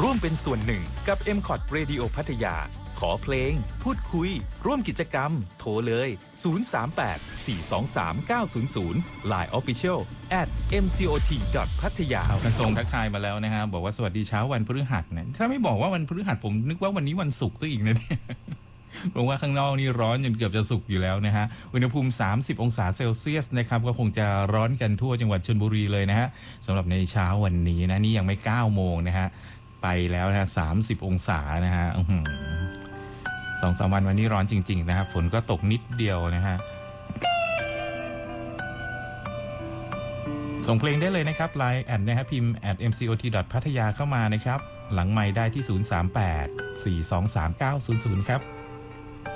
ร่วมเป็นส่วนหนึ่งกับ MCOT Radio พัทยาขอเพลงพูดคุยร่วมกิจกรรมโทรเลย038-423-900 Line Official @mcot.pattaya กระทรวงทักทายมาแล้วนะฮะบอกว่าสวัสดีเช้าวันพฤหัสนะถ้าไม่บอกว่าวันพฤหัสผมนึกว่าวันนี้วันศุกร์ซะอีกนะเนี่ยเพราะว่าข้างนอกนี่ร้อนจนเกือบจะสุกอยู่แล้วนะฮะอุณหภูมิ30องศาเซลเซียสนะครับก็คงจะร้อนกันทั่วจังหวัดชลบุรีเลยนะฮะสำหรับในเช้าวันนี้นะนี่ยังไม่9โมงนะฮะไปแล้วนะ30องศานะฮะ2-3 วันนี้ร้อนจริงๆนะฮะฝนก็ตกนิดเดียวนะฮะส่งเพลงได้เลยนะครับ Line แอดนะฮะพิมพ์ @mcot.pattaya เข้ามานะครับหลังไมค์ได้ที่038-423-900ครับ